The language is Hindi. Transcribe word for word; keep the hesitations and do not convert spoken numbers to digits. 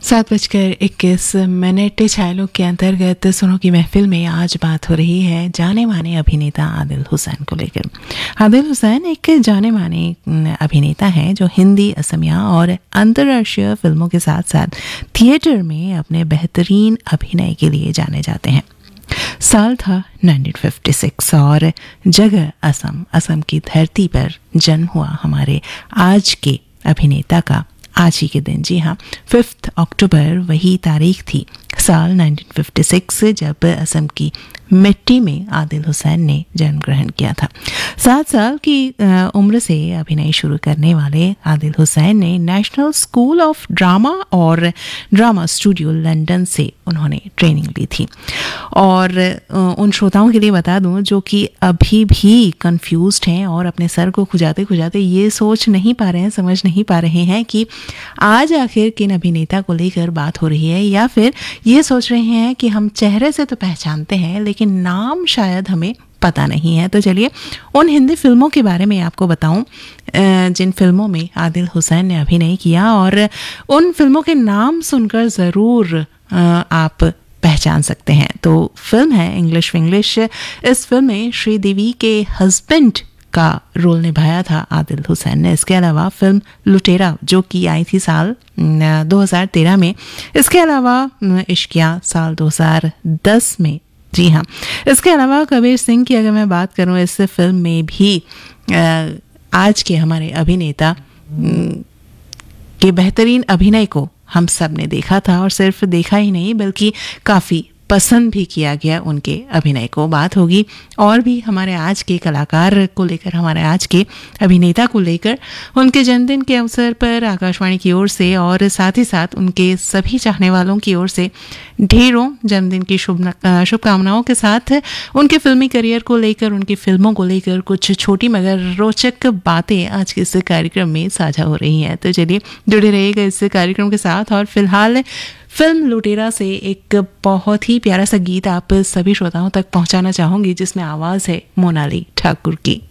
सात बजकर इक्कीस मिनट छायलों के अंतर्गत सुनो की महफिल में आज बात हो रही है जाने माने अभिनेता आदिल हुसैन को लेकर। आदिल हुसैन एक जाने माने अभिनेता हैं जो हिंदी, असमिया और अंतर्राष्ट्रीय फिल्मों के साथ साथ थिएटर में अपने बेहतरीन अभिनय के लिए जाने जाते हैं। साल था उन्नीस सौ छप्पन और जगह असम। असम की धरती पर जन्म हुआ हमारे आज के अभिनेता का आज ही के दिन, जी हाँ, फिफ्थ अक्टूबर वही तारीख थी साल उन्नीस सौ छप्पन जब असम की मिट्टी में आदिल हुसैन ने जन्म ग्रहण किया था। सात साल की उम्र से अभिनय शुरू करने वाले आदिल हुसैन ने नेशनल स्कूल ऑफ ड्रामा और ड्रामा स्टूडियो लंदन से उन्होंने ट्रेनिंग ली थी। और उन श्रोताओं के लिए बता दूं जो कि अभी भी कंफ्यूज्ड हैं और अपने सर को खुजाते खुजाते ये सोच नहीं पा रहे हैं, समझ नहीं पा रहे हैं कि आज आखिर किन अभिनेता को लेकर बात हो रही है, या फिर ये सोच रहे हैं कि हम चेहरे से तो पहचानते हैं लेकिन नाम शायद हमें पता नहीं है। तो चलिए उन हिंदी फिल्मों के बारे में आपको बताऊं जिन फिल्मों में आदिल हुसैन ने अभिनय किया, और उन फिल्मों के नाम सुनकर ज़रूर आप पहचान सकते हैं। तो फिल्म है इंग्लिश विंग्लिश। इस फिल्म में श्रीदेवी के हस्बैंड का रोल निभाया था आदिल हुसैन ने। इसके अलावा फिल्म लुटेरा जो कि आई थी साल दो हज़ार तेरह में। इसके अलावा इश्किया साल दो हज़ार दस में, जी हाँ। इसके अलावा कबीर सिंह की अगर मैं बात करूं, इस फिल्म में भी आज के हमारे अभिनेता के बेहतरीन अभिनय को हम सब ने देखा था, और सिर्फ देखा ही नहीं बल्कि काफ़ी पसंद भी किया गया उनके अभिनय को। बात होगी और भी हमारे आज के कलाकार को लेकर, हमारे आज के अभिनेता को लेकर। उनके जन्मदिन के अवसर पर आकाशवाणी की ओर से और साथ ही साथ उनके सभी चाहने वालों की ओर से ढेरों जन्मदिन की शुभ शुभकामनाओं के साथ उनके फिल्मी करियर को लेकर, उनकी फिल्मों को लेकर कुछ छोटी मगर रोचक बातें आज के इस कार्यक्रम में साझा हो रही हैं। तो चलिए जुड़े रहिएगा इस कार्यक्रम के साथ। और फिलहाल फिल्म लुटेरा से एक बहुत ही प्यारा सा गीत आप सभी श्रोताओं तक पहुंचाना चाहूंगी जिसमें आवाज़ है मोनाली ठाकुर की।